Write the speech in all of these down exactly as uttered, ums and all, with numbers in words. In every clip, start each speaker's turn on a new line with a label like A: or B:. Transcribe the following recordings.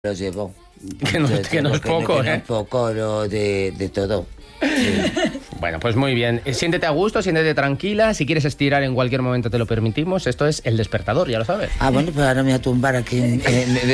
A: Lo llevo.
B: Que no,
A: Entonces,
B: que no es
A: que
B: poco,
A: que no
B: ¿eh?
A: es poco, no, de, de todo. Sí.
B: Bueno, pues muy bien. Siéntete a gusto, siéntete tranquila. Si quieres estirar en cualquier momento te lo permitimos. Esto es El Despertador, ya lo sabes.
A: Ah, bueno, pues ahora me voy a tumbar aquí. En, en,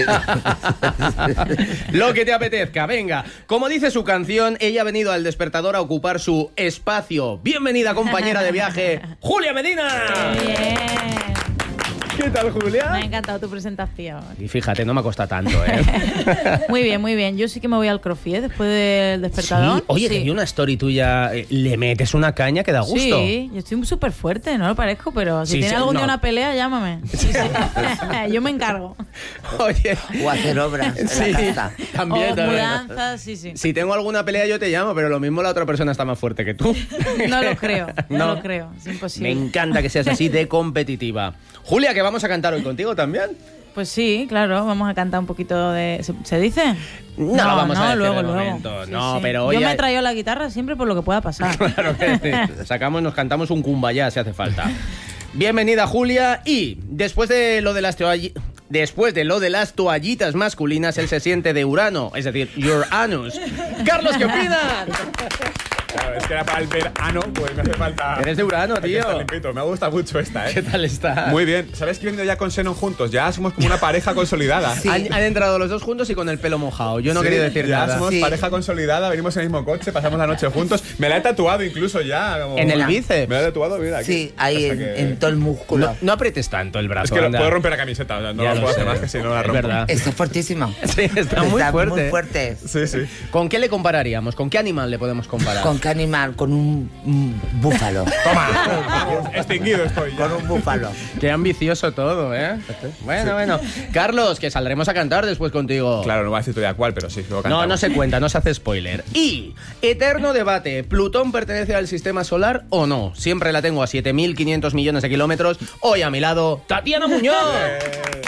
A: en...
B: Lo que te apetezca, venga. Como dice su canción, ella ha venido al Despertador a ocupar su espacio. Bienvenida, compañera de viaje, Julia Medina.
C: Bien.
B: ¿Qué tal, Julia?
C: Me ha encantado tu presentación.
B: Y fíjate, no me cuesta tanto, ¿eh?
C: Muy bien, muy bien. Yo sí que me voy al crossfit después del Despertador.
B: Sí. Oye,
C: sí.
B: que vi una story tuya. eh, Le metes una caña que da gusto.
C: Sí, yo estoy súper fuerte, no lo parezco, pero si
B: Sí,
C: tiene
B: sí,
C: algún
B: no.
C: día una pelea, llámame. Sí, sí. Yo me encargo.
B: Oye.
A: O hacer obras en
B: Sí,
A: la casa.
B: también,
C: O
B: también.
C: mudanzas, sí, sí.
B: Si tengo alguna pelea yo te llamo, pero lo mismo la otra persona está más fuerte que tú.
C: No lo creo, no,
B: No.
C: lo creo. Es imposible.
B: Me encanta que seas así de competitiva. Julia, que vamos a cantar hoy contigo también.
C: Pues sí, claro, vamos a cantar un poquito de... ¿Se, ¿se dice?
B: No, lo vamos a decir
C: luego,
B: de
C: luego.
B: momento.
C: Sí,
B: No,
C: sí.
B: pero hoy
C: Yo me
B: hay-
C: he traído la guitarra siempre por lo que pueda pasar.
B: Claro que sí. Sacamos, nos cantamos un kumbaya si hace falta. Bienvenida, Julia. Y después de lo de las toalli- después de lo de las toallitas masculinas, él se siente de Urano, es decir, your anus. Carlos, ¿qué opinas?
D: Claro, es que era para el verano, pues me hace falta...
B: Eres de Urano,
D: Hay que
B: tío.
D: estar limpito. Me gusta mucho esta, ¿eh?
B: ¿Qué tal está?
D: Muy bien. ¿Sabes que he venido ya con Xenon juntos? Ya somos como una pareja consolidada.
A: Sí.
B: Han, han entrado los dos juntos y con el pelo mojado. Yo no
D: Sí,
B: quería decir
D: ya
B: nada.
D: somos
A: Sí.
D: pareja consolidada, venimos en el mismo coche, pasamos la noche juntos. Me la he tatuado incluso ya. como-
B: En el bíceps.
D: Me la he tatuado, mira, aquí.
A: Sí, ahí
D: O sea
A: en,
D: que-
A: en todo el músculo.
B: No, no aprietes tanto el brazo.
D: Es que lo-
B: anda.
D: puedo romper la camiseta, o sea, no
B: Ya
D: lo
B: lo
D: puedo hacer
B: sé.
D: más que si no la
B: Es
D: rompo.
B: verdad.
A: Está fuertísimo.
B: Sí, está muy
A: Está
B: fuerte.
A: muy fuerte.
D: Sí, sí.
B: ¿Con qué le compararíamos? ¿Con qué animal le podemos comparar?
A: ¿Con qué animal? Con un, un búfalo.
D: Toma, extinguido estoy ya.
A: Con un búfalo.
B: Qué ambicioso todo, ¿eh? Bueno, bueno. Carlos, que saldremos a cantar después contigo.
D: Claro, no voy a decir todavía cuál, pero sí, luego
B: No,
D: cantamos.
B: no se cuenta, no se hace spoiler. Y, eterno debate, ¿Plutón pertenece al sistema solar o no? Siempre la tengo a siete mil quinientos millones de kilómetros. Hoy a mi lado, Tatiana Muñoz.
D: Eh,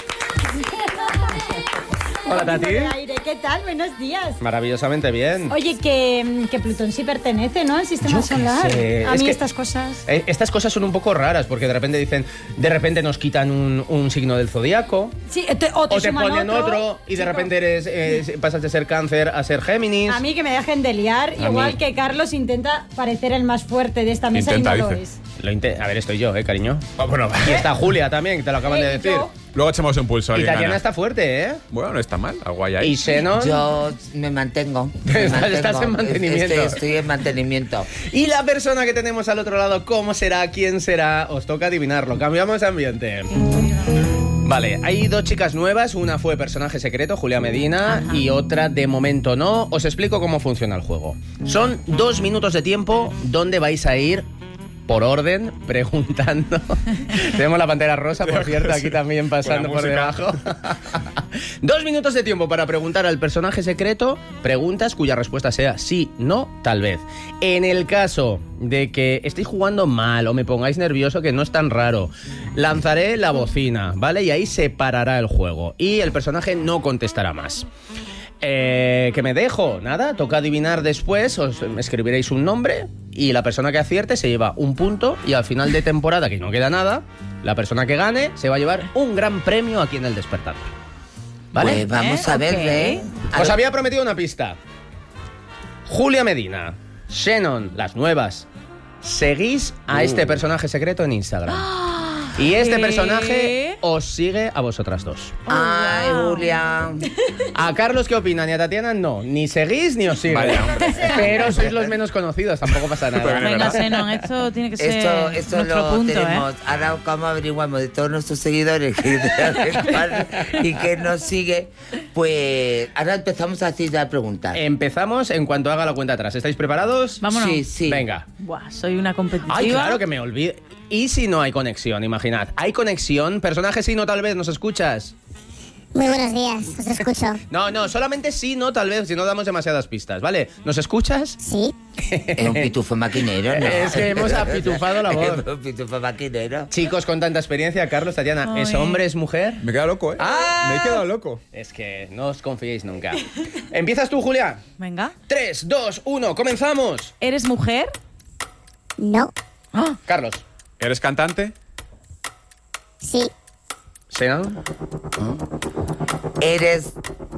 B: Hola, Tati.
E: Aire, ¿qué tal? Buenos días.
B: Maravillosamente bien.
E: Oye, que, que Plutón sí pertenece, ¿no? Al sistema
B: Yo qué
E: solar.
B: sé,
E: A
B: es
E: mí
B: que-
E: estas cosas.
B: Eh, Estas cosas son un poco raras porque de repente dicen, de repente nos quitan un, un signo del zodiaco.
E: Sí, te- o te,
B: O te
E: suman
B: ponen otro, y de
E: Chico,
B: repente eres eh, pasas de ser Cáncer a ser Géminis.
E: A mí que me dejen de liar,
B: A
E: igual
B: mí.
E: que Carlos intenta parecer el más fuerte de esta mesa
D: Intenta,
E: y no lo
D: dice.
E: es.
B: Lo inte- a ver, estoy yo, eh, cariño.
D: ah, bueno,
B: Y está Julia también, que te lo acaban
E: Eh,
B: de
E: y
B: decir.
E: yo.
D: luego echamos un pulso.
B: Y
D: alguien
B: Tatiana
D: gana.
B: está fuerte, ¿eh?
D: Bueno, no está mal, guay ahí.
B: Y Xenon.
A: Yo me mantengo. me
B: Estás-
A: mantengo.
B: estás en mantenimiento.
A: Estoy, estoy en mantenimiento.
B: Y la persona que tenemos al otro lado, ¿cómo será? ¿Quién será? Os toca adivinarlo. Cambiamos de ambiente. Vale, hay dos chicas nuevas. Una fue personaje secreto, Julia Medina, y otra de momento no. Os explico cómo funciona el juego. Son dos minutos de tiempo donde vais a ir por orden, preguntando. Tenemos la pantera rosa, por cierto, aquí también pasando por
D: Con la
B: debajo. Dos minutos de tiempo para preguntar al personaje secreto preguntas cuya respuesta sea sí, no, tal vez. En el caso de que estéis jugando mal o me pongáis nervioso, que no es tan raro, lanzaré la bocina, ¿vale? Y ahí se parará el juego y el personaje no contestará más. Eh, ¿Qué me dejo? Nada, toca adivinar después, os escribiréis un nombre y la persona que acierte se lleva un punto y al final de temporada, que no queda nada, la persona que gane se va a llevar un gran premio aquí en El Despertador. ¿Vale?
A: Pues vamos
C: Eh,
A: a ver,
C: ok.
A: ¿eh? A
B: Os
A: ver-
B: había prometido una pista. Julia Medina, Xenon, las nuevas. Seguís a este personaje secreto en Instagram. Y este
C: ¿Qué?
B: personaje os sigue a vosotras dos.
A: Ay,
C: wow.
A: Julia.
B: A Carlos, ¿qué opina? Ni a Tatiana, no. Ni seguís ni os siguen.
D: Vaya, hombre.
B: Pero sois los menos conocidos, tampoco pasa nada.
D: Pero
C: Venga,
D: ¿verdad?
C: Xenon, esto tiene que ser
A: Esto, esto
C: nuestro
A: lo
C: punto,
A: tenemos.
C: ¿eh?
A: Ahora, ¿cómo averiguamos de todos nuestros seguidores que- y que nos sigue? Pues ahora empezamos a hacer la pregunta.
B: Empezamos en cuanto haga la cuenta atrás. ¿Estáis preparados?
C: Vámonos.
A: Sí, sí.
B: Venga.
C: Buah, soy una competitiva.
B: Ay, claro que me olvidé. ¿Y si no hay conexión? Imaginad. ¿Hay conexión? Personaje sí, no, tal vez. ¿Nos escuchas?
F: Muy buenos días, os escucho.
B: No, no, solamente sí, no, tal vez, si no damos demasiadas pistas, ¿vale? ¿Nos escuchas?
F: Sí,
A: Es un pitufo maquinero, ¿no?
B: Es que hemos apitufado la voz.
A: Es un pitufo maquinero.
B: Chicos con tanta experiencia, Carlos, Tatiana, ¿es
C: Ay.
B: hombre, es mujer?
D: Me he quedado loco, ¿eh?
B: ¡Ah!
D: Me he quedado loco.
B: Es que no os confiéis nunca. ¿Empiezas tú, Julia?
C: Venga.
B: tres, dos, uno, ¡comenzamos!
C: ¿Eres mujer?
F: no,
C: Ah,
B: Carlos.
D: ¿Eres cantante?
F: sí,
B: Venga.
A: ¿Eres